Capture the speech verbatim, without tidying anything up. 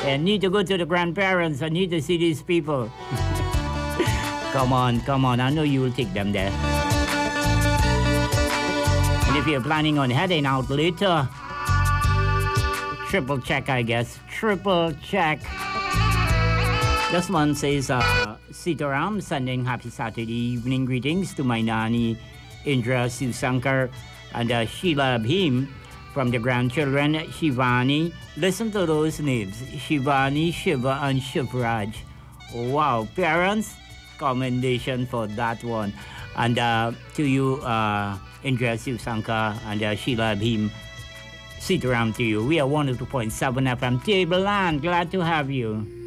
I need to go to the grandparents. I need to see these people. Come on, come on. I know you will take them there. And if you're planning on heading out later, triple check, I guess. Triple check. This one says, uh, Sitaram, sending happy Saturday evening greetings to my nanny, Indra Susankar, and uh, Sheila Bhim from the grandchildren, Shivani. Listen to those names, Shivani, Shiva, and Shivraj. Wow, parents, commendation for that one. And uh, to you, uh, Indra Susankar and uh, Sheila Bhim, Sitaram to you. We are one oh two point seven F M, Tableland. Glad to have you.